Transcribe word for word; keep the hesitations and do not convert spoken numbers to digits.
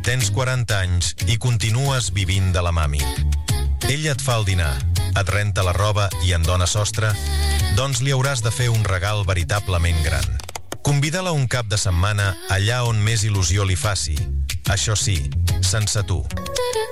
tens quaranta anys i continues vivint de la mami. Ella et fa el dinar, et renta la roba i en dona sostre, doncs li hauràs de fer un regal veritablement gran. Convida-la un cap de setmana allà on més il·lusió li faci. Això sí, sense tu.